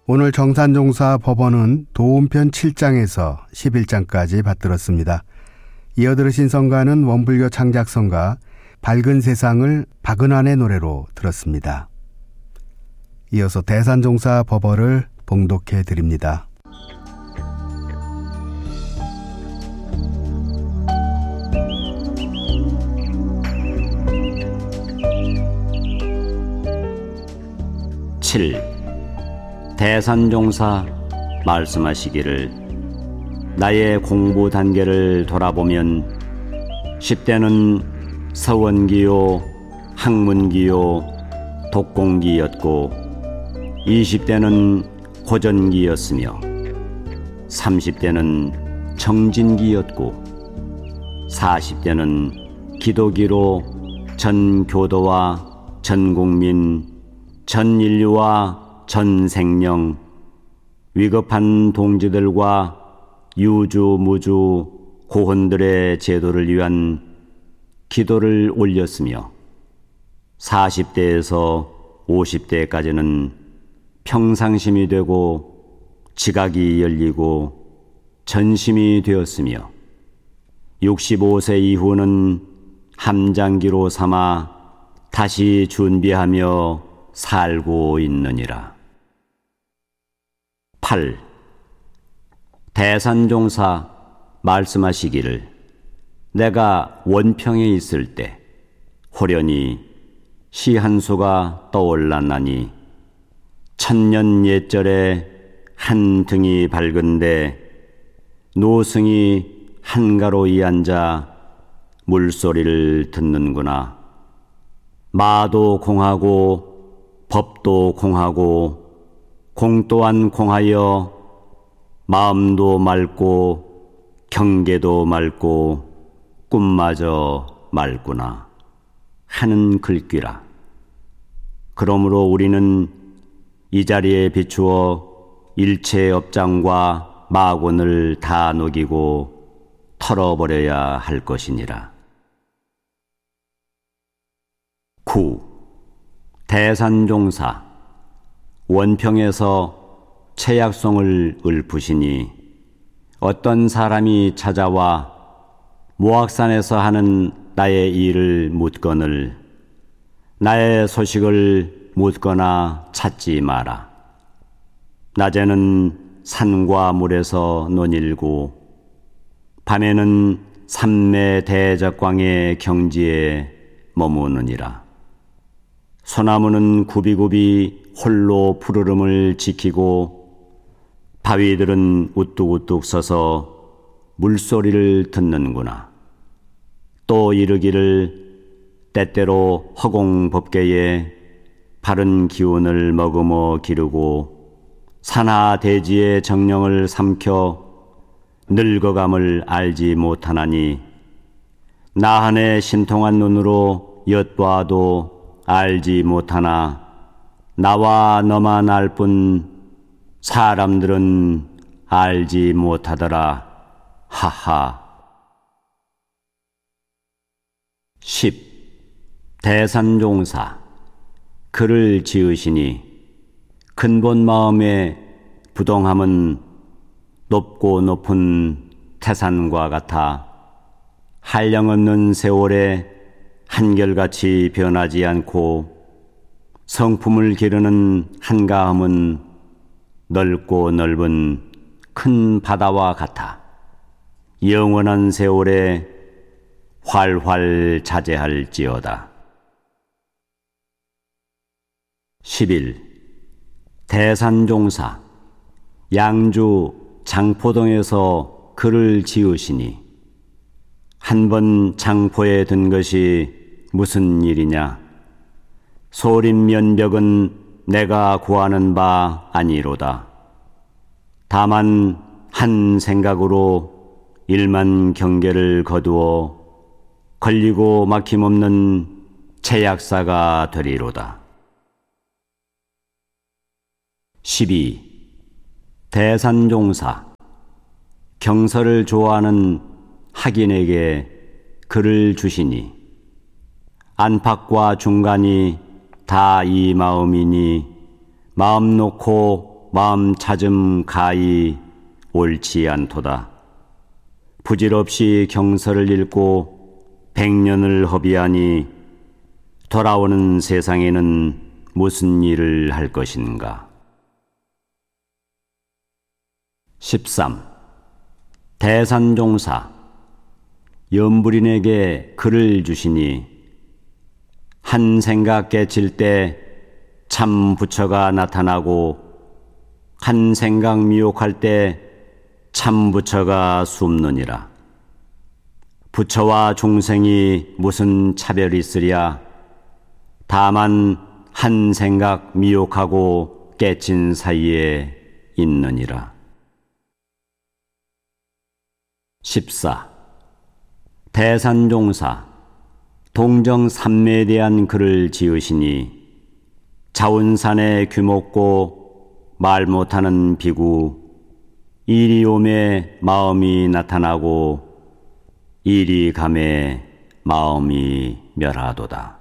오늘 정산종사 법원은 도움편 7장에서 11장까지 받들었습니다. 이어 들으신 성가는 원불교 창작성가 밝은 세상을 박은환의 노래로 들었습니다. 이어서 대산종사 법어를 봉독해 드립니다. 대산종사 말씀하시기를 나의 공부 단계를 돌아보면 10대는 서원기요, 학문기요, 독공기였고 20대는 고전기였으며 30대는 정진기였고 40대는 기도기로 전 교도와 전 국민, 전 인류와 전 생명, 위급한 동지들과 유주무주 고혼들의 제도를 위한 기도를 올렸으며 40대에서 50대까지는 평상심이 되고 지각이 열리고 전심이 되었으며 65세 이후는 함장기로 삼아 다시 준비하며 살고 있느니라. 8. 대산종사 말씀하시기를 내가 원평에 있을 때 호련히 시 한 수가 떠올랐나니 천년 옛절에 한 등이 밝은데 노승이 한가로이 앉아 물소리를 듣는구나. 마도 공하고 법도 공하고 공 또한 공하여 마음도 맑고 경계도 맑고 꿈마저 맑구나 하는 글귀라. 그러므로 우리는 이 자리에 비추어 일체 업장과 마곤을 다 녹이고 털어버려야 할 것이니라. 9. 대산종사 원평에서 채약송을 읊으시니 어떤 사람이 찾아와 모악산에서 하는 나의 일을 묻거늘 나의 소식을 묻거나 찾지 마라. 낮에는 산과 물에서 논일고 밤에는 삼매 대적광의 경지에 머무느니라. 소나무는 굽이굽이 홀로 푸르름을 지키고 바위들은 우뚝우뚝 서서 물소리를 듣는구나. 또 이르기를 때때로 허공법계에 바른 기운을 머금어 기르고 산하 대지의 정령을 삼켜 늙어감을 알지 못하나니 나한의 신통한 눈으로 엿봐도 알지 못하나 나와 너만 알 뿐 사람들은 알지 못하더라. 하하. 10. 대산종사 글을 지으시니 근본 마음의 부동함은 높고 높은 태산과 같아 한량없는 세월에 한결같이 변하지 않고 성품을 기르는 한가함은 넓고 넓은 큰 바다와 같아 영원한 세월에 활활 자재할지어다. 11. 대산종사 양주 장포동에서 글을 지으시니 한 번 장포에 든 것이 무슨 일이냐. 소림면벽은 내가 구하는 바 아니로다. 다만 한 생각으로 일만 경계를 거두어 걸리고 막힘없는 제약사가 되리로다. 12. 대산종사 경서를 좋아하는 학인에게 글을 주시니 안팎과 중간이 다 이 마음이니 마음 놓고 마음 찾음 가히 옳지 않도다. 부질없이 경서를 읽고 100년을 허비하니 돌아오는 세상에는 무슨 일을 할 것인가. 13. 대산종사. 염불인에게 글을 주시니 한 생각 깨칠 때 참 부처가 나타나고 한 생각 미혹할 때 참 부처가 숨느니라. 부처와 중생이 무슨 차별이 있으랴. 다만 한 생각 미혹하고 깨친 사이에 있느니라. 14. 대산종사. 동정 삼매에 대한 글을 지으시니 자운산에 귀먹고 말 못하는 비구 이리옴에 마음이 나타나고 이리감에 마음이 멸하도다.